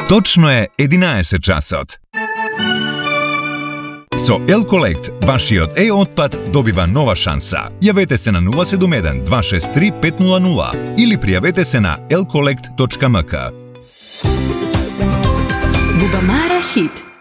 Точно е 11 часот. Со L-Collect, вашиот e-отпад добива нова шанса. Јавете се на 071 263 500 или пријавете се на lcollect.mk. Бубамара хит.